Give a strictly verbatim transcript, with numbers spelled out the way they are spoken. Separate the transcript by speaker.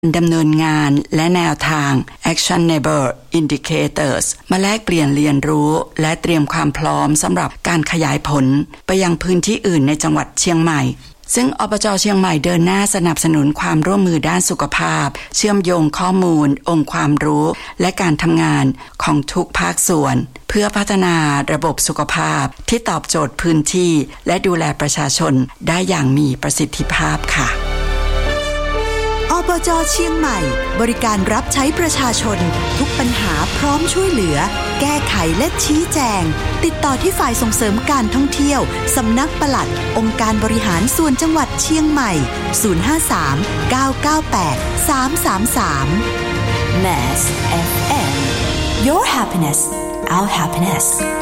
Speaker 1: ดำเนินงานและแนวทาง Actionable Indicators มาแลกเปลี่ยนเรียนรู้และเตรียมความพร้อมสำหรับการขยายผลไปยังพื้นที่อื่นในจังหวัดเชียงใหม่ซึ่งอบจ.เชียงใหม่เดินหน้าสนับสนุนความร่วมมือด้านสุขภาพเชื่อมโยงข้อมูลองค์ความรู้และการทำงานของทุกภาคส่วนเพื่อพัฒนาระบบสุขภาพที่ตอบโจทย์พื้นที่และดูแลประชาชนได้อย่างมีประสิทธิภาพค่ะ
Speaker 2: อบจ.เชียงใหม่บริการรับใช้ประชาชนทุกปัญหาพร้อมช่วยเหลือแก้ไขและชี้แจงติดต่อที่ฝ่ายส่งเสริมการท่องเที่ยวสำนักปลัดองค์การบริหารส่วนจังหวัดเชียงใหม่ศูนย์ ห้า สาม เก้า เก้า แปด สาม สาม สาม
Speaker 3: Mass เอฟ เอ็ม Your happiness our happiness